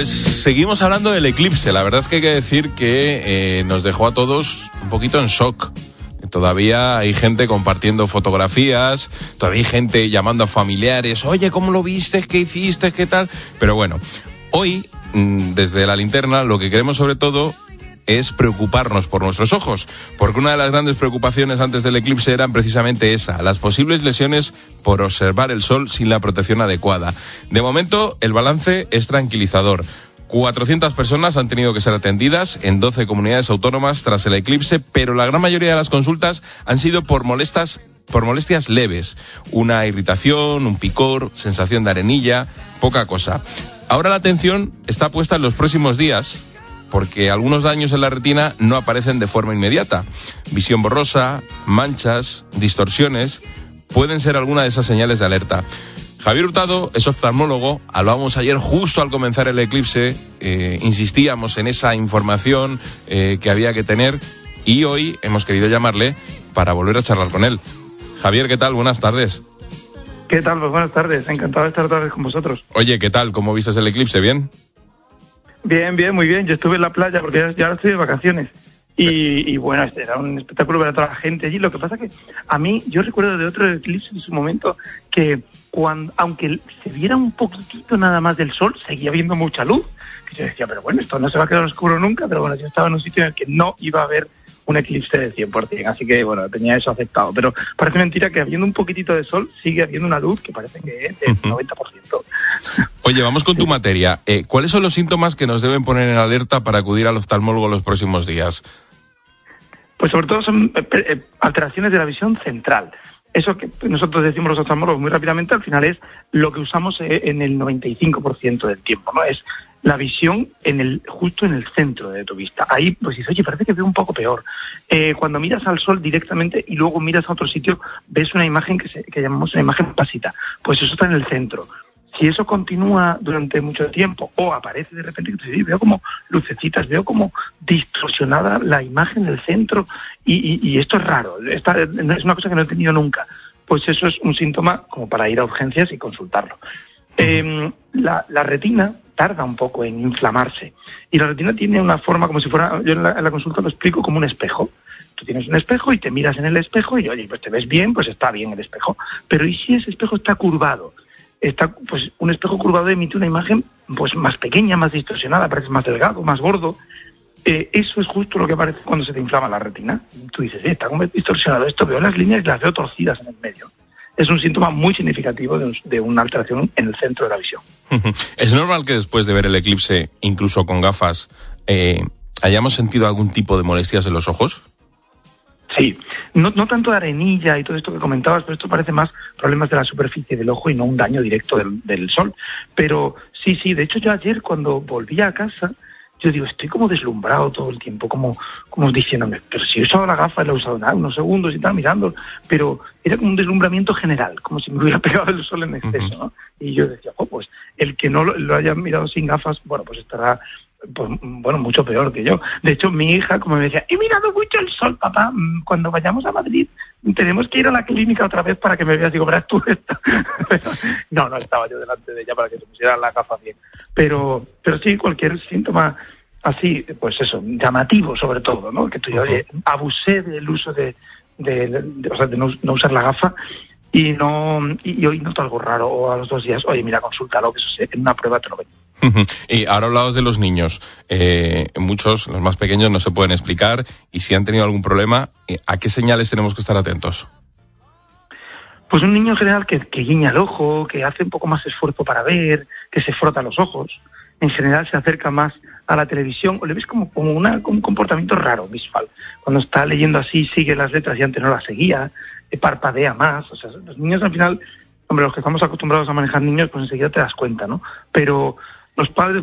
Pues seguimos hablando del eclipse. La verdad es que hay que decir que nos dejó a todos un poquito en shock. Todavía hay gente compartiendo fotografías, todavía hay gente llamando a familiares, oye, ¿cómo lo viste? ¿Qué hiciste? ¿Qué tal? Pero bueno, hoy, desde La Linterna, lo que queremos sobre todo es preocuparnos por nuestros ojos, porque una de las grandes preocupaciones antes del eclipse eran precisamente esa, las posibles lesiones por observar el sol sin la protección adecuada. De momento, el balance es tranquilizador. 400 personas han tenido que ser atendidas en 12 comunidades autónomas tras el eclipse, pero la gran mayoría de las consultas han sido por molestias leves. Una irritación, un picor, sensación de arenilla, poca cosa. Ahora la atención está puesta en los próximos días, porque algunos daños en la retina no aparecen de forma inmediata. Visión borrosa, manchas, distorsiones, pueden ser alguna de esas señales de alerta. Javier Hurtado es oftalmólogo, hablábamos ayer justo al comenzar el eclipse, insistíamos en esa información que había que tener y hoy hemos querido llamarle para volver a charlar con él. Javier, ¿qué tal? Buenas tardes. ¿Qué tal? Pues buenas tardes, encantado de estar otra vez con vosotros. Oye, ¿qué tal? ¿Cómo viste el eclipse? ¿Bien? Bien, muy bien. Yo estuve en la playa porque ya ahora estoy de vacaciones. Y bueno, era un espectáculo para toda la gente allí. Lo que pasa que a mí, yo recuerdo de otro eclipse en su momento que aunque se viera un poquitito nada más del sol, seguía viendo mucha luz. Que yo decía, pero bueno, esto no se va a quedar oscuro nunca. Pero bueno, yo estaba en un sitio en el que no iba a haber un eclipse del 100%. Así que bueno, tenía eso aceptado. Pero parece mentira que habiendo un poquitito de sol, sigue habiendo una luz que parece que es del 90%. Oye, vamos con tu materia. ¿Cuáles son los síntomas que nos deben poner en alerta para acudir al oftalmólogo los próximos días? Pues sobre todo son alteraciones de la visión central. Eso que nosotros decimos los oftalmólogos muy rápidamente, al final es lo que usamos en el 95% del tiempo, ¿no? Es la visión justo en el centro de tu vista. Ahí, pues dices, oye, parece que veo un poco peor. Cuando miras al sol directamente y luego miras a otro sitio, ves una imagen que llamamos una imagen pasita. Pues eso está en el centro. Si eso continúa durante mucho tiempo o aparece de repente, veo como lucecitas, veo como distorsionada la imagen del centro y esto es raro, es una cosa que no he tenido nunca, pues eso es un síntoma como para ir a urgencias y consultarlo. La retina tarda un poco en inflamarse y la retina tiene una forma como si fuera, yo en la consulta lo explico como un espejo. Tú tienes un espejo y te miras en el espejo y oye, pues te ves bien, pues está bien el espejo, pero ¿y si ese espejo está curvado? Pues un espejo curvado emite una imagen pues más pequeña, más distorsionada, parece más delgado, más gordo. Eso es justo lo que aparece cuando se te inflama la retina. Tú dices, está como distorsionado esto, veo las líneas y las veo torcidas en el medio. Es un síntoma muy significativo de una alteración en el centro de la visión. ¿Es normal que después de ver el eclipse, incluso con gafas, hayamos sentido algún tipo de molestias en los ojos? Sí, no tanto de arenilla y todo esto que comentabas, pero esto parece más problemas de la superficie del ojo y no un daño directo del sol. Pero sí, de hecho yo ayer cuando volví a casa, yo digo, estoy como deslumbrado todo el tiempo, como diciéndome, pero si he usado la gafa, la he usado unos segundos y tal, mirando, pero era como un deslumbramiento general, como si me hubiera pegado el sol en exceso, ¿no? Y yo decía, pues el que no lo haya mirado sin gafas, bueno, pues estará... Pues, bueno, mucho peor que yo. De hecho, mi hija, como me decía, he mirado mucho el sol, papá, cuando vayamos a Madrid tenemos que ir a la clínica otra vez para que me veas. Digo, verás tú esto. No estaba yo delante de ella para que se pusiera la gafa bien. Pero sí, cualquier síntoma así, pues eso, llamativo sobre todo, ¿no? Que tú yo abusé del uso de no usar la gafa y hoy noto algo raro, o a los 2 días, oye, mira, consúltalo, que eso en una prueba te lo ven. Y ahora hablabas de los niños. Muchos, los más pequeños, no se pueden explicar y si han tenido algún problema, ¿a qué señales tenemos que estar atentos? Pues un niño en general que guiña el ojo, que hace un poco más esfuerzo para ver, que se frota los ojos, en general se acerca más a la televisión, o le ves como un comportamiento raro, visual. Cuando está leyendo así, sigue las letras y antes no las seguía, parpadea más. O sea, los niños al final, hombre, los que estamos acostumbrados a manejar niños, pues enseguida te das cuenta, ¿no? Pero los padres